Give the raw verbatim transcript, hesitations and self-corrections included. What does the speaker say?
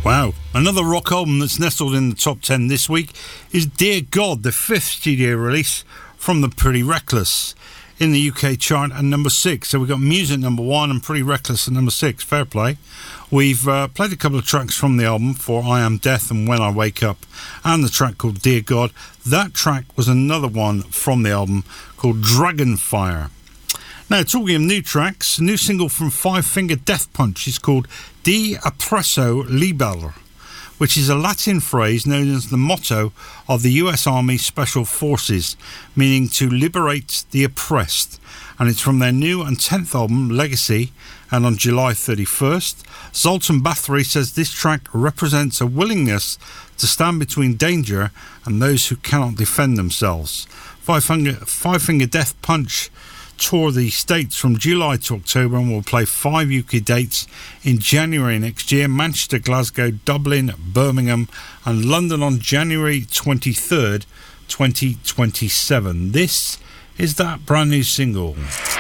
Wow. Another rock album that's nestled in the top ten this week is Dear God, the fifth studio release from the Pretty Reckless, in the U K chart at number six. So we've got Music number one and Pretty Reckless at number six. Fair play. We've uh, played a couple of tracks from the album for I Am Death and When I Wake Up, and the track called Dear God. That track was another one from the album called Dragonfire. Now, talking of new tracks, a new single from Five Finger Death Punch is called De Oppresso Liber, which is a Latin phrase known as the motto of the U S Army Special Forces, meaning to liberate the oppressed. And it's from their new and tenth album, Legacy, and on July thirty-first. Zoltan Bathory says this track represents a willingness to stand between danger and those who cannot defend themselves. Five Finger, Five Finger Death Punch tour the States from July to October and will play five U K dates in January next year: Manchester, Glasgow, Dublin, Birmingham and London on January twenty-third, twenty twenty-seven. This is that brand new single.